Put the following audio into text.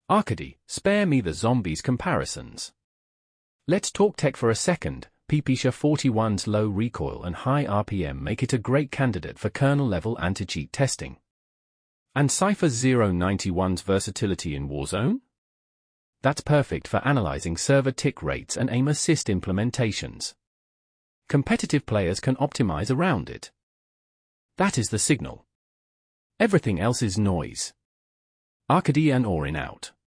Arcady, spare me the zombies comparisons. Let's talk tech for a second. PPSha 41's low recoil and high RPM make it a great candidate for kernel-level anti-cheat testing. And Cypher 091's versatility in Warzone? That's perfect for analyzing server tick rates and aim assist implementations. Competitive players can optimize around it. That is the signal. Everything else is noise. Arcady and Orin out.